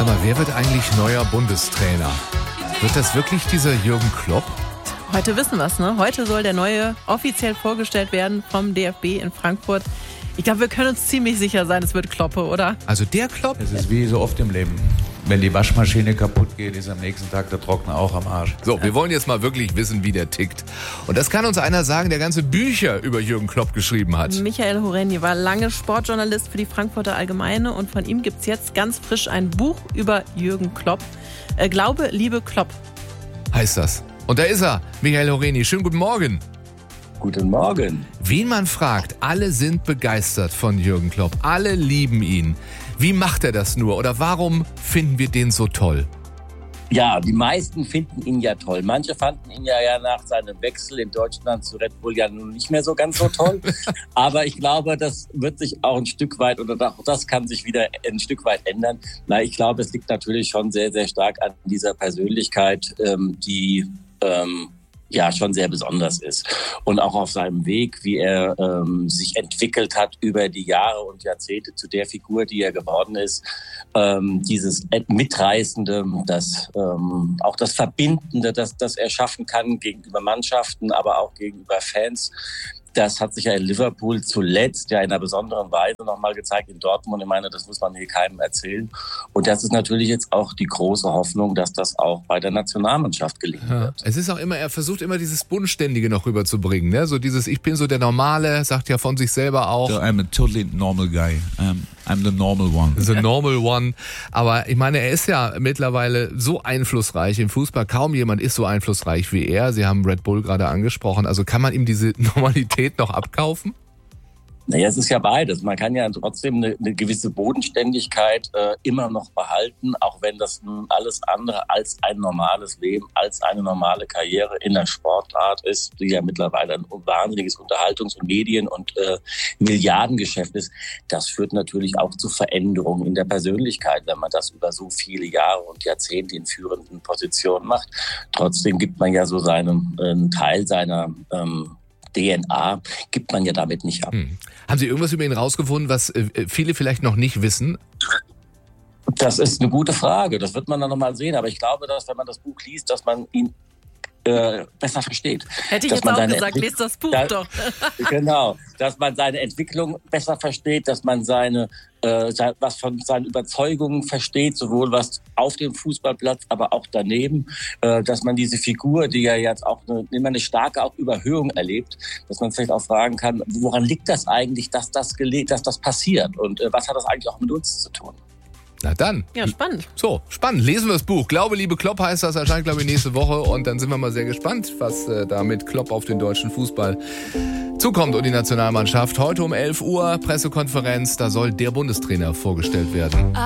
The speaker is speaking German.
Sag mal, wer wird eigentlich neuer Bundestrainer? Wird das wirklich dieser Jürgen Klopp? Heute wissen wir es, ne? Heute soll der neue offiziell vorgestellt werden vom DFB in Frankfurt. Ich glaube, wir können uns ziemlich sicher sein, es wird Kloppe, oder? Also der Klopp? Es ist wie so oft im Leben. Wenn die Waschmaschine kaputt geht, ist am nächsten Tag der Trockner auch am Arsch. So, wir wollen jetzt mal wirklich wissen, wie der tickt. Und das kann uns einer sagen, der ganze Bücher über Jürgen Klopp geschrieben hat. Michael Horeni war lange Sportjournalist für die Frankfurter Allgemeine und von ihm gibt es jetzt ganz frisch ein Buch über Jürgen Klopp. Glaube, Liebe, Klopp. Heißt das. Und da ist er, Michael Horeni. Schönen guten Morgen. Guten Morgen. Wen man fragt, alle sind begeistert von Jürgen Klopp. Alle lieben ihn. Wie macht er das nur? Oder warum finden wir den so toll? Ja, die meisten finden ihn ja toll. Manche fanden ihn ja nach seinem Wechsel in Deutschland zu Red Bull ja nun nicht mehr so ganz so toll. Aber ich glaube, das wird sich auch ein Stück weit, oder das kann sich wieder ein Stück weit ändern. Na, ich glaube, es liegt natürlich schon sehr, sehr stark an dieser Persönlichkeit, die ja schon sehr besonders ist. Und auch auf seinem Weg, wie er sich entwickelt hat über die Jahre und Jahrzehnte zu der Figur, die er geworden ist. Dieses Mitreißende, auch das Verbindende, das er schaffen kann gegenüber Mannschaften, aber auch gegenüber Fans. Das hat sich ja in Liverpool zuletzt ja in einer besonderen Weise nochmal gezeigt in Dortmund. Ich meine, das muss man hier keinem erzählen. Und das ist natürlich jetzt auch die große Hoffnung, dass das auch bei der Nationalmannschaft gelingen wird. Es ist auch immer, er versucht immer dieses Bodenständige noch rüberzubringen, ne? So dieses, ich bin so der Normale, sagt ja von sich selber auch. So, I'm a totally normal guy. I'm the normal one. The normal one. Aber ich meine, er ist ja mittlerweile so einflussreich im Fußball. Kaum jemand ist so einflussreich wie er. Sie haben Red Bull gerade angesprochen. Also kann man ihm diese Normalität noch abkaufen? Naja, es ist ja beides. Man kann ja trotzdem eine gewisse Bodenständigkeit immer noch behalten, auch wenn das nun alles andere als ein normales Leben, als eine normale Karriere in der Sportart ist, die ja mittlerweile ein wahnsinniges Unterhaltungs- und Medien- und Milliardengeschäft ist. Das führt natürlich auch zu Veränderungen in der Persönlichkeit, wenn man das über so viele Jahre und Jahrzehnte in führenden Positionen macht. Trotzdem gibt man ja so einen Teil seiner DNA gibt man ja damit nicht ab. Haben Sie irgendwas über ihn rausgefunden, was viele vielleicht noch nicht wissen? Das ist eine gute Frage. Das wird man dann nochmal sehen. Aber ich glaube, dass, wenn man das Buch liest, dass man ihn besser versteht. Hätte ich jetzt auch gesagt, lest das Buch doch. Genau, dass man seine Entwicklung besser versteht, dass man was von seinen Überzeugungen versteht, sowohl was auf dem Fußballplatz, aber auch daneben, dass man diese Figur, die ja jetzt auch immer eine starke auch Überhöhung erlebt, dass man vielleicht auch fragen kann, woran liegt das eigentlich, dass das passiert und was hat das eigentlich auch mit uns zu tun? Na dann. Ja, spannend. So, spannend. Lesen wir das Buch. Glaube, Liebe, Klopp heißt das. Erscheint, glaube ich, nächste Woche. Und dann sind wir mal sehr gespannt, was da mit Klopp auf den deutschen Fußball zukommt und die Nationalmannschaft. Heute um 11 Uhr Pressekonferenz. Da soll der Bundestrainer vorgestellt werden.